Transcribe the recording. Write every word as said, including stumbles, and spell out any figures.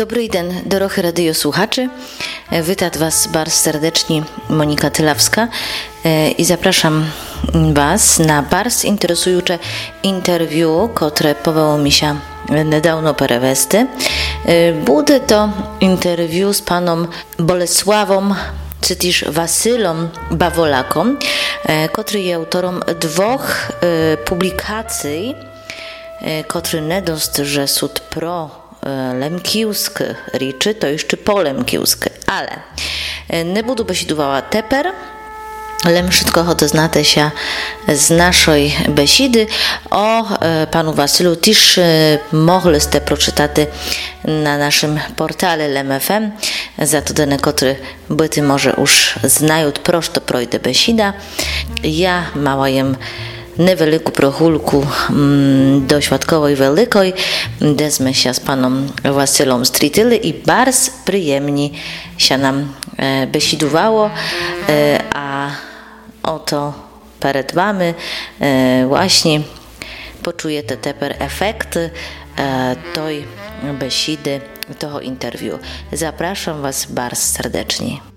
Dobry den, dorohy radiosłuchaczy. Witam Was bardzo serdecznie, Monika Tylawska, i zapraszam Was na bardzo interesujące interview, które powało mi się niedawno perewesty. Będzie to interview z panem Bolesławą, czy też Wasylą Bawolaką, który jest autorem dwóch publikacji, które nie dość, że są pro lemkiłskie rzeczy, to jeszcze polemkiłskie, ale nie budu besidowała teper, ale wszystko to znate się z naszej besidy. O panu Wasylu też mogliście przeczytać na naszym portale L M F M, za to dane, które byty może już znają, prosto projdę besida. Ja mała jem niewielką prochulku mm, do Świadkowej Wielkiej, dezmy się z panem Wasylą strytyli i bardzo przyjemnie się nam e, besidowało, e, a oto przed wami e, właśnie poczujecie teper efekty e, tej besidy, tego interwiu. Zapraszam Was bardzo serdecznie.